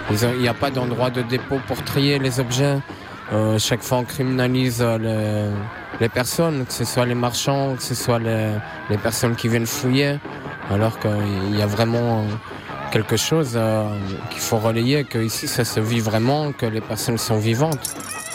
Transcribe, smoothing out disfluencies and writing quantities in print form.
Il n'y a pas d'endroit de dépôt pour trier les objets. Chaque fois, on criminalise les personnes, que ce soit les marchands, que ce soit les personnes qui viennent fouiller, alors qu'il y a vraiment quelque chose qu'il faut relayer, qu'ici, ça se vit vraiment, que les personnes sont vivantes.